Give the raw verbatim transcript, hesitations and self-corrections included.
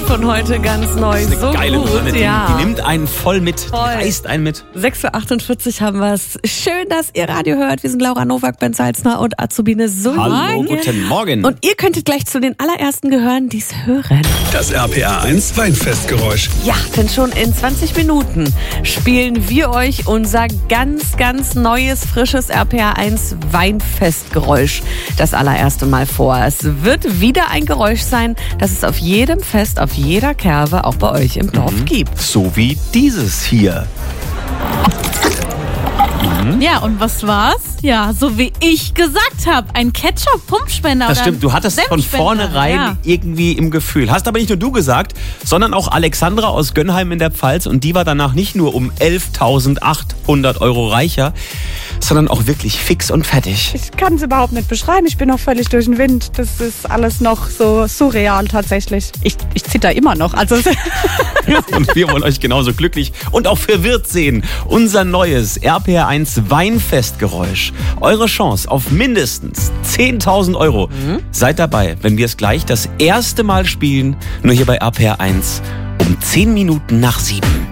von heute ganz neu. Das ist eine so geile gut, Nummer, die, ja. die nimmt einen voll mit, Voll. die reißt einen mit. sechs Uhr achtundvierzig haben wir es. Schön, dass ihr Radio hört. Wir sind Laura Nowak, Ben Salzner und Azubine Sultan. Hallo, guten Morgen. Und ihr könntet gleich zu den allerersten gehören, die es hören. Das R P R eins Weinfestgeräusch. Ja, denn schon in zwanzig Minuten spielen wir euch unser ganz, ganz neues, frisches R P R eins Weinfestgeräusch das allererste Mal vor. Es wird wieder ein Geräusch sein, das es auf jedem Fest, auf jeder Kerbe, auch bei euch im Dorf Mhm. gibt. So wie dieses hier. Ja, und was war's? Ja, so wie ich gesagt habe, ein Ketchup-Pumpspender. Das oder stimmt, du hattest von Senfspender. vornherein Ja. irgendwie im Gefühl. Hast aber nicht nur du gesagt, sondern auch Alexandra aus Gönnheim in der Pfalz. Und die war danach nicht nur um elftausendachthundert Euro reicher, sondern auch wirklich fix und fertig. Ich kann es überhaupt nicht beschreiben. Ich bin noch völlig durch den Wind. Das ist alles noch so surreal tatsächlich. Ich, ich zitter immer noch. Also Und wir wollen euch genauso glücklich und auch verwirrt sehen. Unser neues R P R eins Weinfestgeräusch. Eure Chance auf mindestens zehntausend Euro. Mhm. Seid dabei, wenn wir es gleich das erste Mal spielen. Nur hier bei R P R eins um zehn Minuten nach sieben.